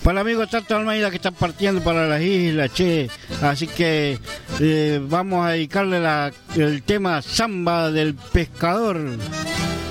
Para el amigo Tato Almeida que están partiendo para las islas, che. Así que vamos a dedicarle el tema Samba del Pescador.